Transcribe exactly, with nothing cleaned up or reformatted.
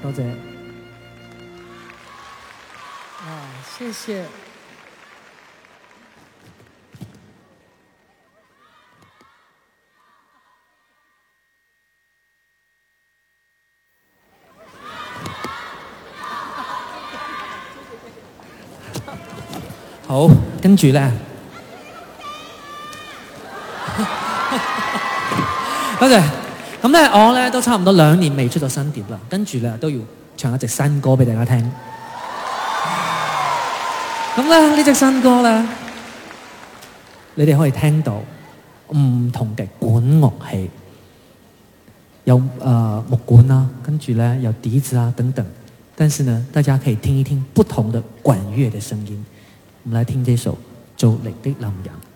多謝。啊，謝謝。好，跟住咧，多謝。咁咧，我咧都差唔多兩年未出咗新碟啦，跟住咧都要唱一隻新歌俾大家聽。咁咧呢隻新歌咧，你哋可以聽到唔同嘅管樂器，有誒、呃、木管啦，跟住咧有笛子啊等等。但是呢，大家可以聽一聽不同的管樂嘅聲音。我們來聽這首《做力的男人》。